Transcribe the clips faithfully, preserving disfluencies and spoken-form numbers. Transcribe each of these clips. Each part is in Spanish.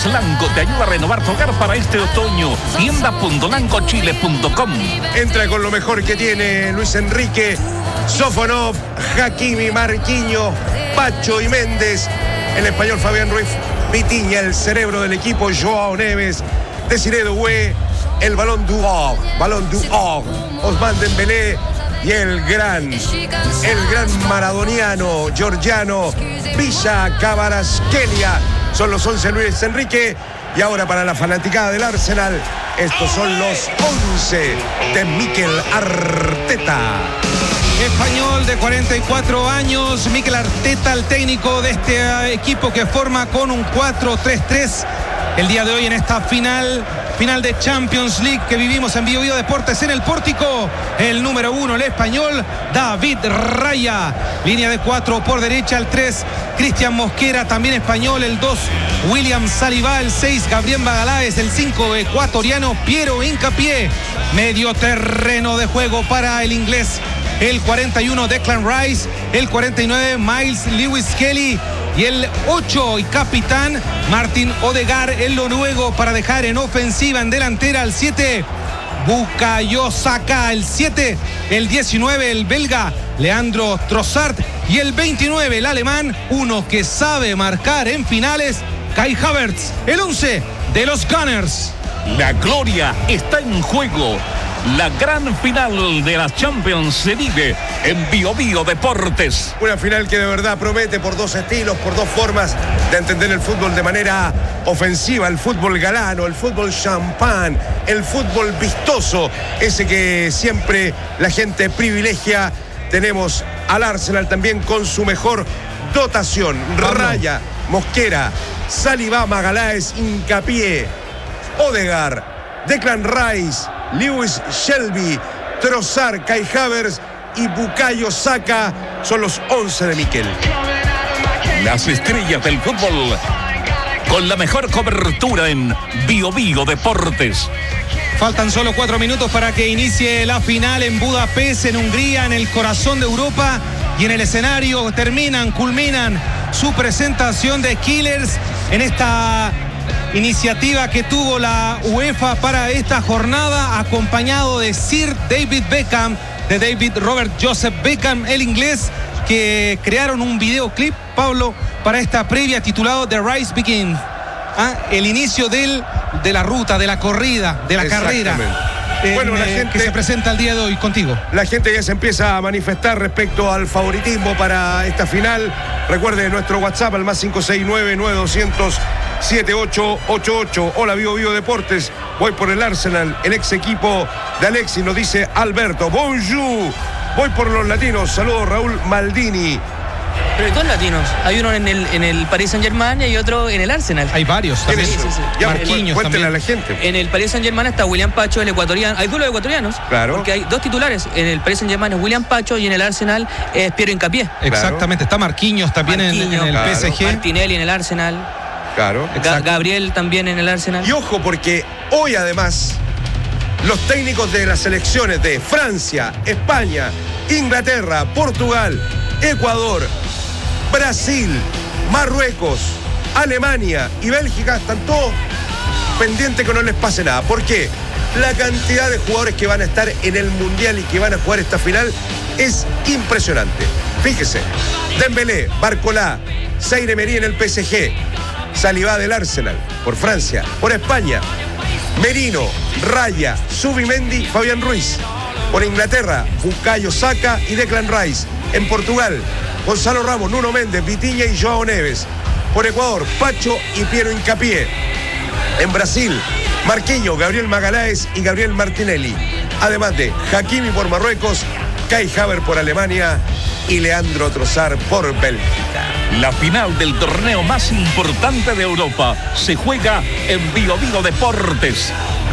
Tiendas Lanco te ayuda a renovar tu hogar para este otoño. tienda punto lanco chile punto com. Entra con lo mejor que tiene Luis Enrique, Sofonov, Hakimi, Marquinhos, Pacho y Méndez. El español Fabián Ruiz Vitinha, el cerebro del equipo, Joao Neves, Desiré Doué, el Balón d'Or, Balón d'Or, Ousmane Dembélé y el gran, el gran maradoniano, georgiano, Villa Kvaratskhelia. Son los once Luis Enrique. Y ahora para la fanaticada del Arsenal, estos son los once de Mikel Arteta. Español de cuarenta y cuatro años, Mikel Arteta, el técnico de este equipo que forma con un cuatro tres tres el día de hoy en esta final, final de Champions League que vivimos en Bio Bio Deportes. En el pórtico, el número uno, el español, David Raya. Línea de cuatro por derecha, el tres, Cristian Mosquera, también español, el dos, William Saliba, el seis, Gabriel Magaláes, el cinco, ecuatoriano, Piero Hincapié. Medio terreno de juego para el inglés, el cuarenta y uno, Declan Rice, el cuarenta y nueve, Miles Lewis Kelly, y el ocho y capitán, Martin Odegaard, el noruego, para dejar en ofensiva, en delantera, el siete, Bukayo Saka, el siete, el diecinueve, el belga, Leandro Trossard, y el veintinueve, el alemán, uno que sabe marcar en finales, Kai Havertz, el once de los Gunners. La gloria está en juego. La gran final de la Champions se vive en Bio Bio Deportes. Una final que de verdad promete por dos estilos, por dos formas de entender el fútbol de manera ofensiva. El fútbol galano, el fútbol champán, el fútbol vistoso, ese que siempre la gente privilegia. Tenemos al Arsenal también con su mejor dotación. Raya, Mosquera, Saliba, Magaláes, Hincapié, Odegaard, Declan Rice, Lewis Shelby, Trossard, Kai Havertz y Bukayo Saka. Son los once de Mikel. Las estrellas del fútbol con la mejor cobertura en Bio Bio Deportes. Faltan solo cuatro minutos para que inicie la final en Budapest, en Hungría, en el corazón de Europa. Y en el escenario terminan, culminan su presentación de Killers en esta iniciativa que tuvo la UEFA para esta jornada, acompañado de Sir David Beckham, de David Robert Joseph Beckham, el inglés, que crearon un videoclip, Pablo, para esta previa titulado The Race Begins. ¿Ah? El inicio del, de la ruta, de la corrida, de la carrera. En, bueno, la eh, gente, que se presenta el día de hoy contigo. La gente ya se empieza a manifestar respecto al favoritismo para esta final. Recuerde nuestro WhatsApp al más cinco seis nueve, nueve dos cero cero, siete ocho ocho ocho. Hola, Bio Bio Deportes. Voy por el Arsenal, el ex equipo de Alexis, nos dice Alberto. Bonjour. Voy por los latinos. Saludos, Raúl Maldini. Pero hay dos latinos. Hay uno en el, en el Paris Saint-Germain y hay otro en el Arsenal. Hay varios también. Sí, sí, sí. Ya, Marquinhos cuéntenle también. a la gente. En el Paris Saint-Germain está William Pacho, el ecuatoriano. Hay dos ecuatorianos. Claro. Porque hay dos titulares. En el Paris Saint-Germain es William Pacho y en el Arsenal es Piero Hincapié. Exactamente. Está Marquinhos también en, Marquinhos, en el claro. P S G. Martinelli en el Arsenal. Claro. Ga- Gabriel también en el Arsenal. Y ojo, porque hoy además los técnicos de las selecciones de Francia, España, Inglaterra, Portugal, Ecuador, Brasil, Marruecos, Alemania y Bélgica están todos pendientes que no les pase nada. ¿Por qué? La cantidad de jugadores que van a estar en el Mundial y que van a jugar esta final es impresionante. Fíjese, Dembélé, Barcolá, Zaire Emery en el P S G, Saliba del Arsenal, por Francia, por España, Merino, Raya, Zubimendi, Fabián Ruiz. Por Inglaterra, Bukayo Saka y Declan Rice. En Portugal, Gonzalo Ramos, Nuno Méndez, Vitinha y Joao Neves. Por Ecuador, Pacho y Piero Hincapié. En Brasil, Marquinhos, Gabriel Magaláes y Gabriel Martinelli. Además de Hakimi por Marruecos, Kai Havertz por Alemania y Leandro Trossard por Bélgica. La final del torneo más importante de Europa se juega en Bio Bio Deportes.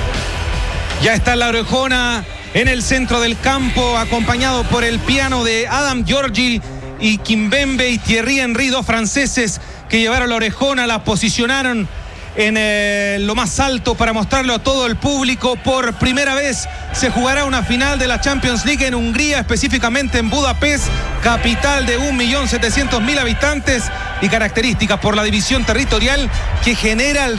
Ya está la orejona en el centro del campo, acompañado por el piano de Adam Giorgi y Kimpembe y Thierry Henry, dos franceses que llevaron la orejona, la posicionaron en eh, lo más alto para mostrarlo a todo el público. Por primera vez se jugará una final de la Champions League en Hungría, específicamente en Budapest, capital de un millón setecientos mil habitantes, y características por la división territorial que genera el